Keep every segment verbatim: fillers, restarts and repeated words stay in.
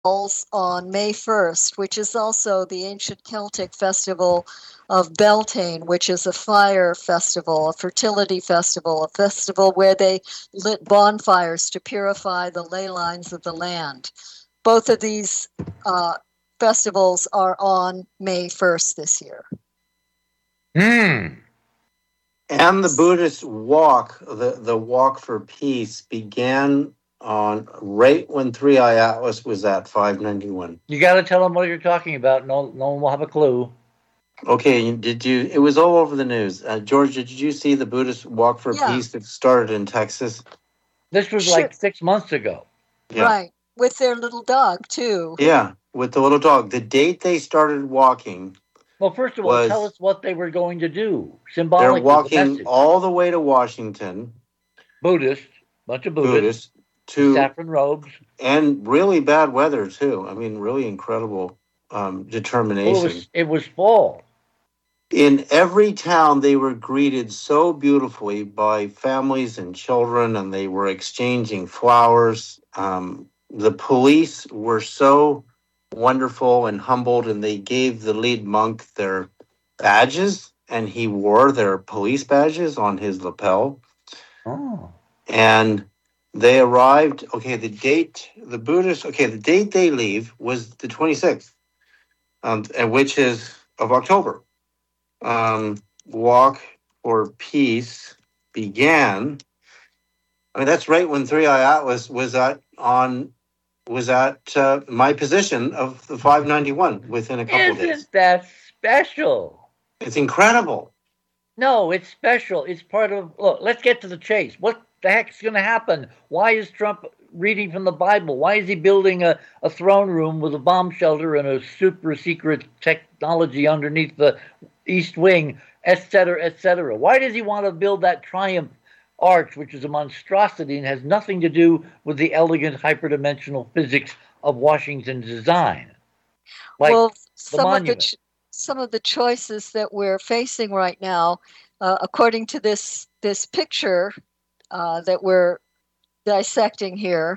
falls on May first, which is also the ancient Celtic festival of Beltane, which is a fire festival, a fertility festival, a festival where they lit bonfires to purify the ley lines of the land. Both of these uh, festivals are on May first this year. Hmm. And the Buddhist walk, the, the walk for peace, began on right when Three Eye Atlas was at five ninety-one. You got to tell them what you're talking about. No, no one will have a clue. Okay, did you? It was all over the news. Uh, George, did you see the Buddhist walk for Yeah. peace that started in Texas? This was Sure. like six months ago. Yeah. Right, with their little dog, too. Yeah, with the little dog. The date they started walking, Well, first of all, Was- tell us what they were going to do. they're Symbolically, the walking message. all the way to Washington, Buddhist, bunch of Buddhists, Buddhist, to saffron robes. and really bad weather too. I mean, really incredible um, Well, determination. it was it was fall. In every town, they were greeted so beautifully by families and children, and they were exchanging flowers. Um, the police were so wonderful and humbled, and they gave the lead monk their badges, and he wore their police badges on his lapel. Oh, And they arrived. Okay, the date, the Buddhists. Okay, the date they leave was the twenty-sixth, um, and which is of October. Um, Walk for Peace began. I mean, that's right when Three Eye Atlas was at on was at uh, my position of the five ninety-one within a couple of days. isn't that special? It's incredible. No, it's special. It's part of. Look, let's get to the chase. What the heck's going to happen? Why is Trump reading from the Bible? Why is he building a, a throne room with a bomb shelter and a super secret technology underneath the East Wing, et cetera, et cetera? Why does he want to build that triumph arch, which is a monstrosity and has nothing to do with the elegant hyperdimensional physics of Washington's design? Like well, the some of the monument. ch- some of the choices that we're facing right now, uh, according to this this picture uh, that we're dissecting here,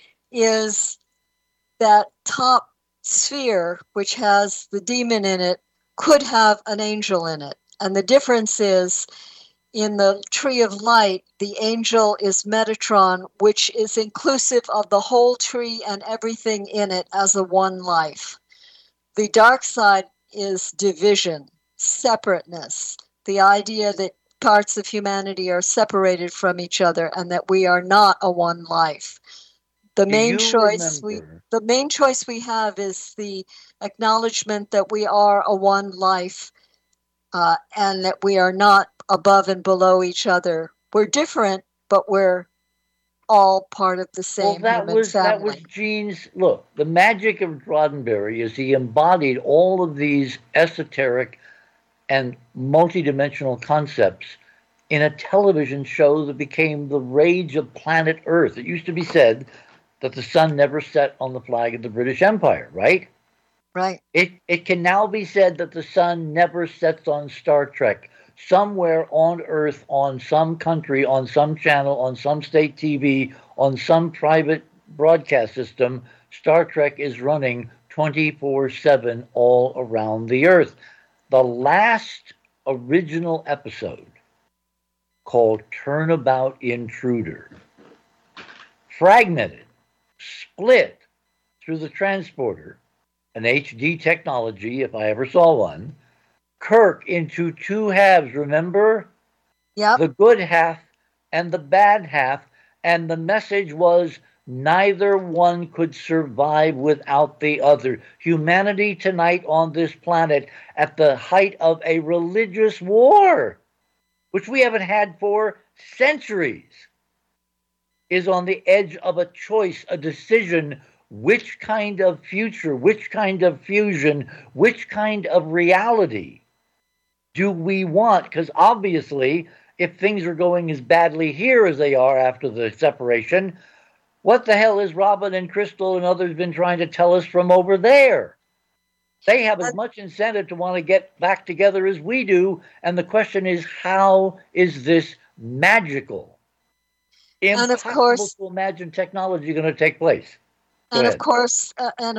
is that top sphere, which has the demon in it, could have an angel in it, and the difference is, in the tree of light, the angel is Metatron, which is inclusive of the whole tree and everything in it as a one life. The dark side is division, separateness, the idea that parts of humanity are separated from each other and that we are not a one life. The Do main you choice we remember- the main choice we have is the acknowledgement that we are a one life, uh, and that we are not above and below each other. We're different, but we're all part of the Well, same that human was that family. was Gene's look. The magic of Roddenberry is he embodied all of these esoteric and multidimensional concepts in a television show that became the rage of planet Earth. It used to be said that the sun never set on the flag of the British Empire, right? Right. It it can now be said that the sun never sets on Star Trek. Somewhere on Earth, on some country, on some channel, on some state T V, on some private broadcast system, Star Trek is running twenty-four seven all around the Earth. The last original episode, called Turnabout Intruder, fragmented, split through the transporter, an H D technology, if I ever saw one, Kirk into two halves, remember? Yep. The good half and the bad half, and the message was neither one could survive without the other. Humanity tonight on this planet, at the height of a religious war, which we haven't had for centuries, is on the edge of a choice, a decision. Which kind of future, which kind of fusion, which kind of reality do we want? Because obviously, if things are going as badly here as they are after the separation, what the hell is Robin and Crystal and others been trying to tell us from over there? They have as much incentive to want to get back together as we do, and the question is, how is this magical, And of impossible course- to imagine technology going to take place? And of ahead. course, uh, and